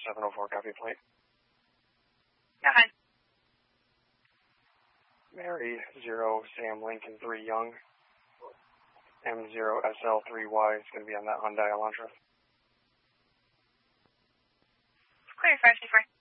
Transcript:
704, copy plate. Go ahead. Mary 0 Sam Lincoln 3 Young. M0 SL3Y is going to be on that Hyundai Elantra. Clear 524.